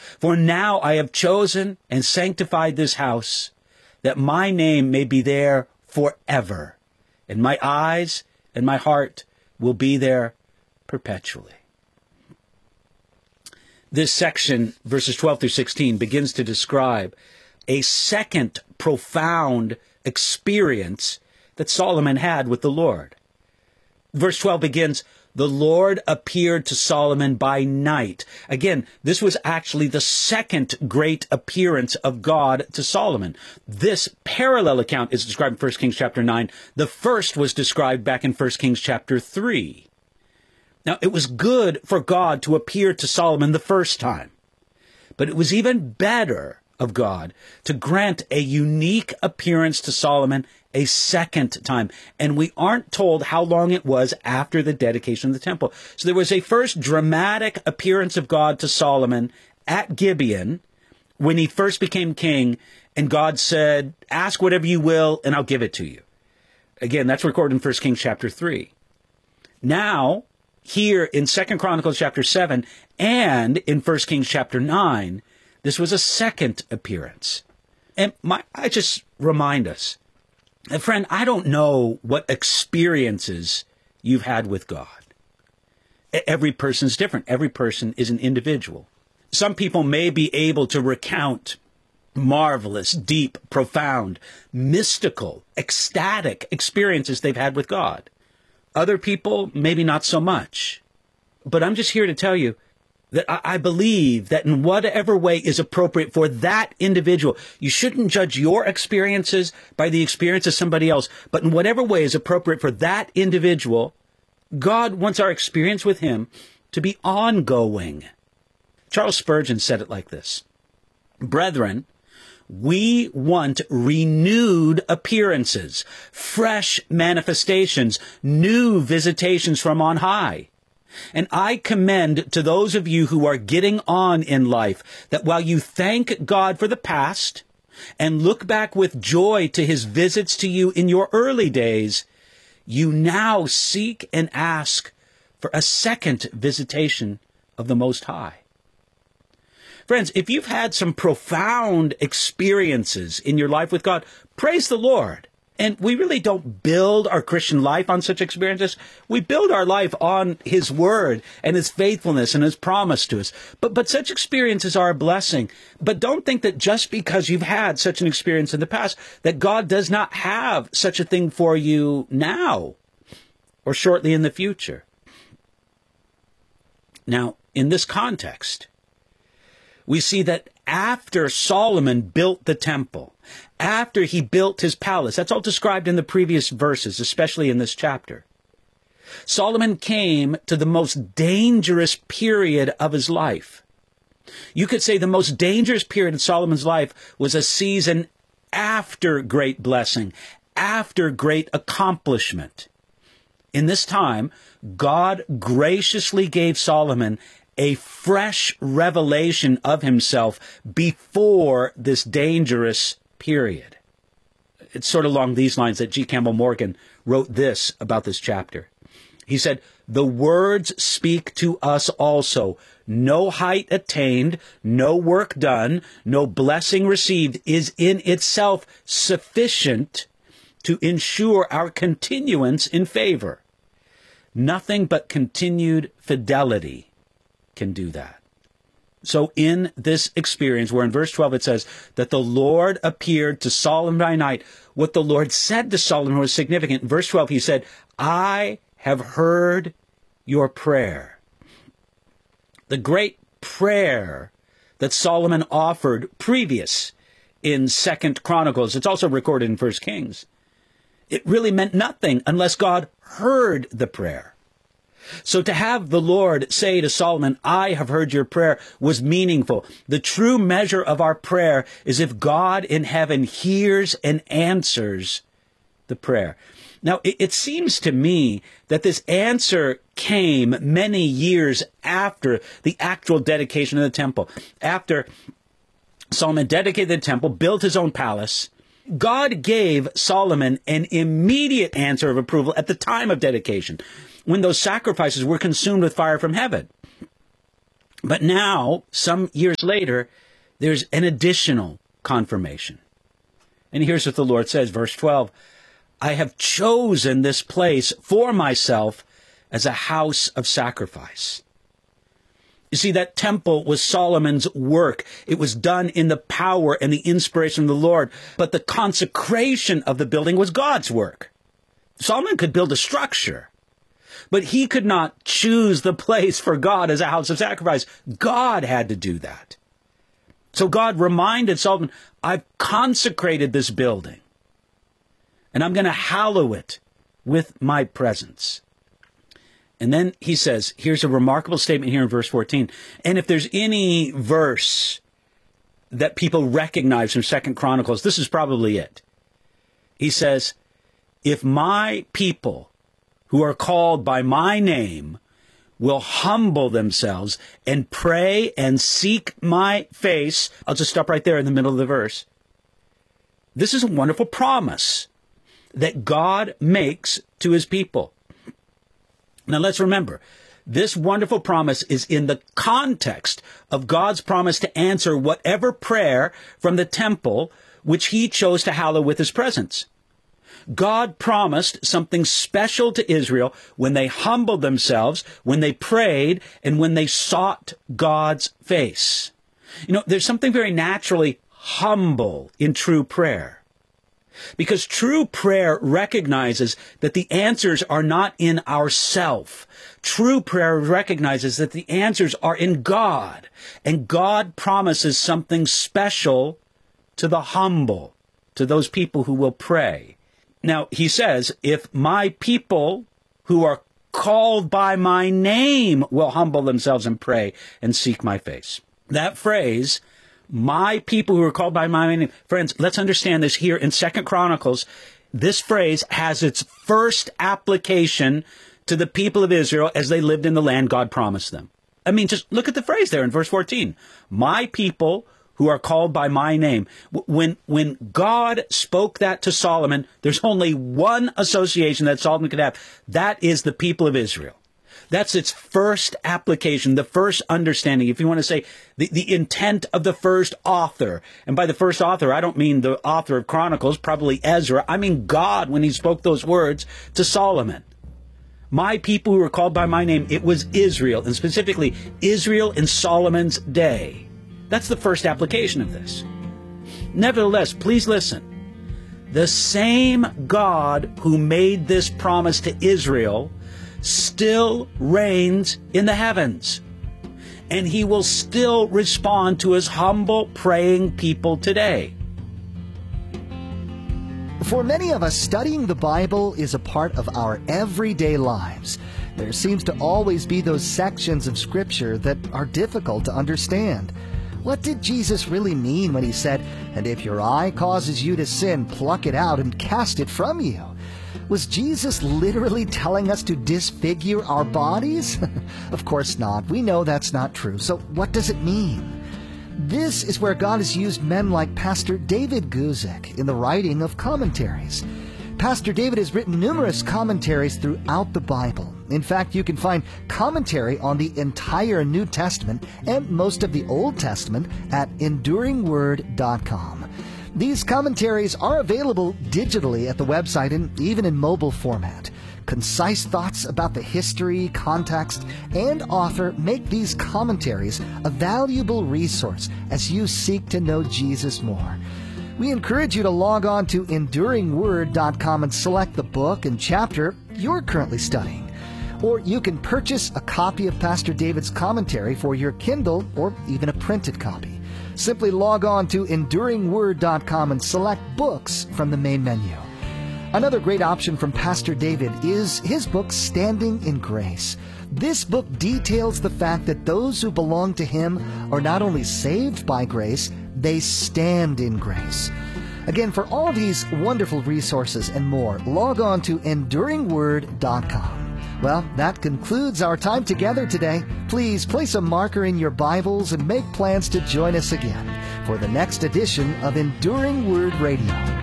For now I have chosen and sanctified this house, that my name may be there forever, and my eyes and my heart will be there perpetually. This section, verses 12 through 16, begins to describe a second profound experience that Solomon had with the Lord. Verse 12 begins, the Lord appeared to Solomon by night. Again, this was actually the second great appearance of God to Solomon. This parallel account is described in 1 Kings chapter 9. The first was described back in 1 Kings chapter 3. Now, it was good for God to appear to Solomon the first time, but it was even better of God to grant a unique appearance to Solomon a second time. And we aren't told how long it was after the dedication of the temple. So there was a first dramatic appearance of God to Solomon at Gibeon when he first became king, and God said, ask whatever you will and I'll give it to you. Again, that's recorded in 1 Kings chapter 3. Now, here in 2 Chronicles chapter 7 and in 1 Kings chapter 9, this was a second appearance. And I just remind us, friend, I don't know what experiences you've had with God. Every person's different. Every person is an individual. Some people may be able to recount marvelous, deep, profound, mystical, ecstatic experiences they've had with God. Other people, maybe not so much. But I'm just here to tell you that I believe that in whatever way is appropriate for that individual, you shouldn't judge your experiences by the experience of somebody else, but in whatever way is appropriate for that individual, God wants our experience with him to be ongoing. Charles Spurgeon said it like this: Brethren, we want renewed appearances, fresh manifestations, new visitations from on high. And I commend to those of you who are getting on in life that while you thank God for the past and look back with joy to his visits to you in your early days, you now seek and ask for a second visitation of the Most High. Friends, if you've had some profound experiences in your life with God, praise the Lord. And we really don't build our Christian life on such experiences. We build our life on his word and his faithfulness and his promise to us. But such experiences are a blessing. But don't think that just because you've had such an experience in the past, that God does not have such a thing for you now or shortly in the future. Now, in this context, we see that after Solomon built the temple, after he built his palace, that's all described in the previous verses, especially in this chapter, Solomon came to the most dangerous period of his life. You could say the most dangerous period in Solomon's life was a season after great blessing, after great accomplishment. In this time, God graciously gave Solomon a fresh revelation of himself before this dangerous period. It's sort of along these lines that G. Campbell Morgan wrote this about this chapter. He said, the words speak to us also. No height attained, no work done, no blessing received is in itself sufficient to ensure our continuance in favor. Nothing but continued fidelity can do that. So in this experience, where in verse 12 it says that the Lord appeared to Solomon by night, what the Lord said to Solomon was significant. In verse 12 he said, I have heard your prayer. The great prayer that Solomon offered previous in 2 Chronicles, it's also recorded in 1 Kings. It really meant nothing unless God heard the prayer. So to have the Lord say to Solomon, I have heard your prayer, was meaningful. The true measure of our prayer is if God in heaven hears and answers the prayer. Now, it seems to me that this answer came many years after the actual dedication of the temple. After Solomon dedicated the temple, built his own palace, God gave Solomon an immediate answer of approval at the time of dedication, when those sacrifices were consumed with fire from heaven. But now, some years later, there's an additional confirmation. And here's what the Lord says, verse 12, I have chosen this place for myself as a house of sacrifice. You see, that temple was Solomon's work. It was done in the power and the inspiration of the Lord. But the consecration of the building was God's work. Solomon could build a structure, but he could not choose the place for God as a house of sacrifice. God had to do that. So God reminded Solomon, I've consecrated this building, and I'm going to hallow it with my presence. And then he says, here's a remarkable statement here in verse 14. And if there's any verse that people recognize from 2 Chronicles, this is probably it. He says, if my people who are called by my name will humble themselves and pray and seek my face. I'll just stop right there in the middle of the verse. This is a wonderful promise that God makes to his people. Now let's remember, this wonderful promise is in the context of God's promise to answer whatever prayer from the temple which he chose to hallow with his presence. God promised something special to Israel when they humbled themselves, when they prayed, and when they sought God's face. You know, there's something very naturally humble in true prayer. Because true prayer recognizes that the answers are not in ourself. True prayer recognizes that the answers are in God. And God promises something special to the humble, to those people who will pray. Now, he says, if my people who are called by my name will humble themselves and pray and seek my face. That phrase, my people who are called by my name. Friends, let's understand this here in 2 Chronicles. This phrase has its first application to the people of Israel as they lived in the land God promised them. I mean, just look at the phrase there in verse 14. My people who are called by my name. When God spoke that to Solomon, there's only one association that Solomon could have. That is the people of Israel. That's its first application, the first understanding, if you want to say the intent of the first author. And by the first author, I don't mean the author of Chronicles, probably Ezra. I mean God when he spoke those words to Solomon. My people who are called by my name, it was Israel, and specifically Israel in Solomon's day. That's the first application of this. Nevertheless, please listen. The same God who made this promise to Israel still reigns in the heavens. And he will still respond to his humble, praying people today. For many of us, studying the Bible is a part of our everyday lives. There seems to always be those sections of Scripture that are difficult to understand. What did Jesus really mean when he said, "And if your eye causes you to sin, pluck it out and cast it from you"? Was Jesus literally telling us to disfigure our bodies? Of course not. We know that's not true. So what does it mean? This is where God has used men like Pastor David Guzik in the writing of commentaries. Pastor David has written numerous commentaries throughout the Bible. In fact, you can find commentary on the entire New Testament and most of the Old Testament at EnduringWord.com. These commentaries are available digitally at the website and even in mobile format. Concise thoughts about the history, context, and author make these commentaries a valuable resource as you seek to know Jesus more. We encourage you to log on to EnduringWord.com and select the book and chapter you're currently studying. Or you can purchase a copy of Pastor David's commentary for your Kindle or even a printed copy. Simply log on to EnduringWord.com and select Books from the main menu. Another great option from Pastor David is his book, Standing in Grace. This book details the fact that those who belong to him are not only saved by grace, they stand in grace. Again, for all of these wonderful resources and more, log on to EnduringWord.com. Well, that concludes our time together today. Please place a marker in your Bibles and make plans to join us again for the next edition of Enduring Word Radio.